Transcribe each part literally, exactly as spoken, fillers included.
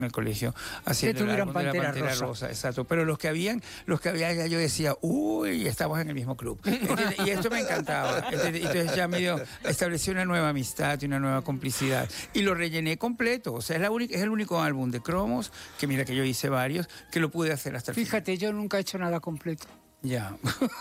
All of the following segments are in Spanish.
en el colegio haciendo el álbum de la Pantera Rosa. Rosa, exacto. Pero los que habían, los que había, yo decía, uy, estamos en el mismo club. ¿Entiendes? Y esto me encantaba. ¿Entiendes? Entonces ya medio establecí una nueva amistad y una nueva complicidad. Y lo rellené completo. O sea, es, la única, es el único álbum de cromos, que mira que yo hice varios, que lo pude hacer hasta el final. Fíjate, yo nunca he hecho nada completo. Ya.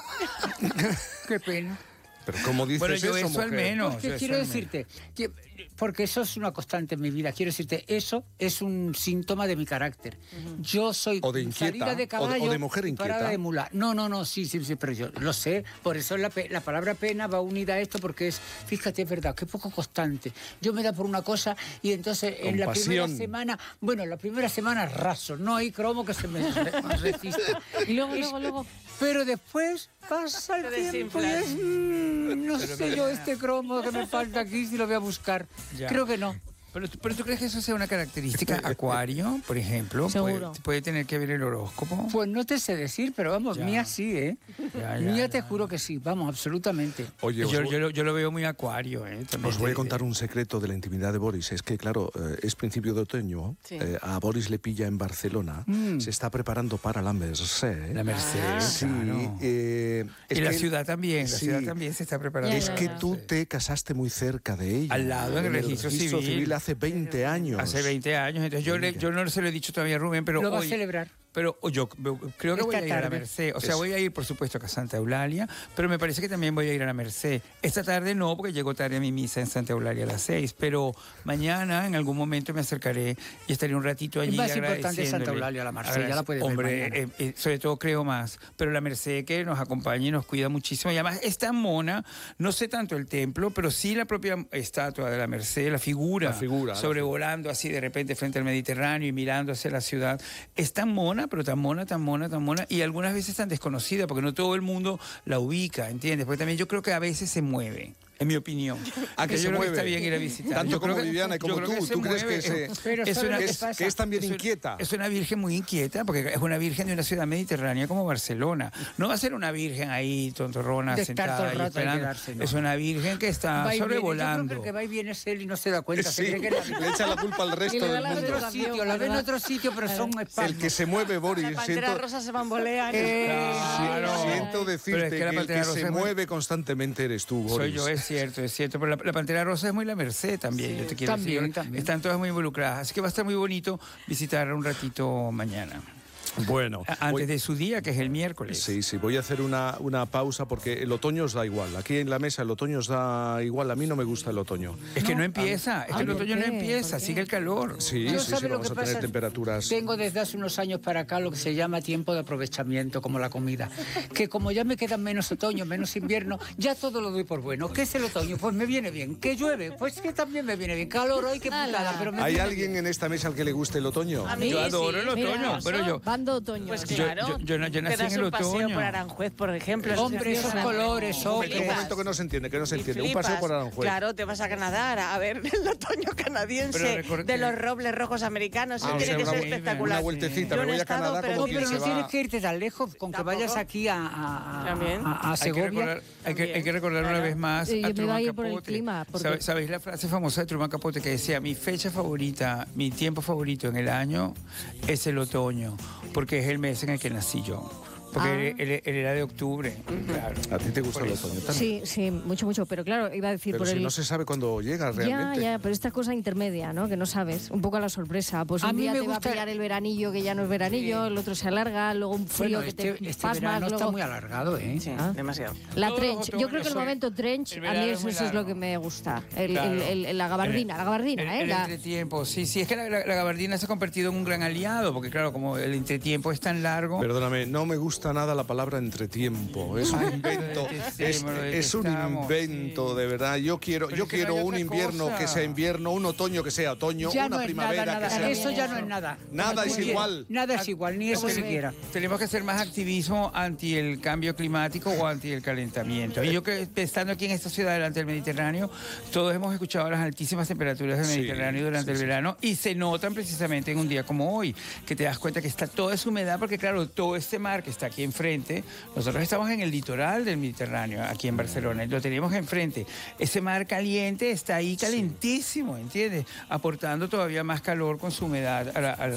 Qué pena. Pero ¿cómo dices bueno, yo eso, eso al menos. Porque quiero decirte, que, porque eso es una constante en mi vida, quiero decirte, eso es un síntoma de mi carácter. Uh-huh. Yo soy o de inquieta, salida de caballo, o de, o de mujer inquieta. Parada de mula. No, no, no, sí, sí, sí, pero yo lo sé, por eso la, la palabra pena va unida a esto, porque es, fíjate, es verdad, que poco constante. Yo me da por una cosa y entonces en Con la pasión. primera semana, bueno, la primera semana raso, no hay cromo que se me resista. Y luego, luego, luego... Pero después pasa el Te tiempo y es, mmm, no pero sé yo este cromo que me falta aquí si lo voy a buscar. Ya. Creo que no. Pero, pero ¿tú crees que eso sea una característica acuario, por ejemplo? Seguro. ¿Puede, puede tener que ver el horóscopo? Pues no te sé decir, pero vamos, ya. Mía sí, ¿eh? Ya, ya, mía ya, te ya. juro que sí, vamos, absolutamente. Oye, yo, yo, lo, yo lo veo muy acuario, ¿eh? Os voy a contar un secreto de la intimidad de Boris. Es que, claro, eh, es principio de otoño, sí. eh, a Boris le pilla en Barcelona, mm. se está preparando para la Merced. La Merced, ah, sí. Claro. Eh, y es la que, ciudad también, la sí. ciudad también se está preparando. Es que tú te casaste muy cerca de ella. Al lado, en el registro, el registro civil. civil hace veinte años. Hace veinte años, entonces yo, le, yo no se lo he dicho todavía a Rubén, pero lo va hoy, a celebrar. Pero yo creo que Esta voy a ir tarde. a la Merced. O sea, es... voy a ir, por supuesto, a Santa Eulalia, pero me parece que también voy a ir a la Merced. Esta tarde no, porque llego tarde a mi misa en Santa Eulalia a las seis, pero mañana, en algún momento, me acercaré y estaré un ratito allí. Es más importante Santa Eulalia, la Merced, ya la puedes Hombre, ver mañana. Eh, eh, sobre todo creo más, pero la Merced que nos acompaña y nos cuida muchísimo. Y además es tan mona, no sé tanto el templo, pero sí la propia estatua de la Merced, la figura, la figura sobrevolando la figura. así de repente frente al Mediterráneo y mirando hacia la ciudad. Es tan mona, pero tan mona, tan mona, tan mona, y algunas veces tan desconocida, porque no todo el mundo la ubica, ¿entiendes? Porque también yo creo que a veces se mueve, en mi opinión. ¿A que yo se creo mueve? Que está bien ir a visitar. Tanto yo como creo que, Viviana y como tú. Que ¿Tú crees mueve, que, se, pero es, una, es, que es también es, inquieta? Es una virgen muy inquieta, porque es una virgen de una ciudad mediterránea como Barcelona. No va a ser una virgen ahí, tontorrona, de sentada ahí esperando. Quedarse, ¿no? Es una virgen que está sobrevolando. Yo creo que el que va y viene es él y no se da cuenta. Sí, se cree que la... le echa la culpa al resto del mundo. Otro sitio, la ve en otro sitio, pero son espasmos. El que se mueve, Boris. La Pantera siento, Rosa se bambolea. Eh, claro. Siento decirte es que, que el que se muy... mueve constantemente eres tú, Boris. Soy yo, es cierto, es cierto. Pero la, la Pantera Rosa es muy la Merced también, sí, yo te quiero también, decir. También. Están todas muy involucradas. Así que va a estar muy bonito visitar un ratito mañana. Bueno. Antes voy... de su día, que es el miércoles. Sí, sí, voy a hacer una, una pausa porque el otoño os da igual. Aquí en la mesa el otoño os da igual. A mí no me gusta el otoño. Es que no, no empieza, es que el otoño no empieza, sigue el calor. Sí, Yo sí, sí, lo vamos que a tener pasa, temperaturas. Tengo desde hace unos años para acá lo que se llama tiempo de aprovechamiento, como la comida. Que como ya me quedan menos otoño, menos invierno, ya todo lo doy por bueno. ¿Qué es el otoño? Pues me viene bien. ¿Qué llueve? Pues que también me viene bien. Calor hoy, qué putada, pero me ¿Hay viene alguien bien. en esta mesa al que le guste el otoño? A mí yo adoro sí. el otoño, Mira, pero yo... Bando otoño. Pues Yo, claro. yo, yo, yo nací Te das en el un paseo otoño. por Aranjuez, por ejemplo. Hombre, esos colores, Un momento, un hombre. momento que no se entiende, que no se Y entiende. Un flipas. paseo por Aranjuez. Claro, te vas a Canadá a ver el otoño canadiense de los robles rojos americanos. Ah, Eso tiene o sea, que una ser vu- espectacular. Una vueltecita, Yo me no voy he a Canadá estado, pero como No, quien pero se no tienes va. que irte tan lejos, con que Tampoco. vayas aquí a, a, a, También. a, a Hay que Segovia. recordar, hay que, hay que recordar Claro. una vez más Sí, a yo me iba a Truman ir por el Capote. clima, porque- ¿Sabe- ¿Sabéis la frase famosa de Truman Capote que decía, mi fecha favorita, mi tiempo favorito en el año es el otoño, porque es el mes en el que nací yo? Porque Ah. él, él- él era de octubre, claro. ¿A ti te gusta Por el eso. otoño también? Sí, sí, mucho, mucho. Pero claro, iba a decir Pero por si el... no se sabe cuándo llega Ya, realmente. ya, pero esta cosa intermedia, ¿no? Que no sabes, un poco a la sorpresa. Pues A un mí día me te va a gusta- pillar el veranillo, que ya no es veranillo, el otro se alarga, luego un frío Bueno, que este, te este pasmas, verano está luego... muy alargado, ¿eh? Sí, Ah. demasiado. La Todos trench, los yo creo que el otoños, momento trench, el a verano mí es eso, muy eso es lo largo. que me gusta. El, Claro. el- el- la gabardina, la gabardina, El, ¿eh? el La- entretiempo, sí, sí, es que la, la- la gabardina se ha convertido en un gran aliado, porque claro, como el entretiempo es tan largo... Perdóname, no me gusta nada la palabra entretiempo. Es un invento. Es, lo es un detestamos, invento, sí. de verdad. Yo quiero, Pero yo es que no quiero hay un otra invierno cosa. que sea invierno, un otoño que sea otoño, Ya una no es primavera nada, nada. que sea... Eso ya no es nada. Nada es Muy bien. igual. Nada es igual, ni eso Tenemos- siquiera. Tenemos que hacer más activismo anti el cambio climático o anti el calentamiento. Y yo que estando aquí en esta ciudad delante del Mediterráneo, todos hemos escuchado las altísimas temperaturas del Sí, Mediterráneo durante sí, el sí. verano y se notan precisamente en un día como hoy, que te das cuenta que está toda esa humedad, porque claro, todo este mar que está aquí enfrente, nosotros estamos en el litoral del Mediterráneo, aquí en Barcelona, y lo tenemos enfrente. Ese mar caliente está ahí calentísimo, ¿entiendes? Aportando todavía más calor con su humedad a la, a la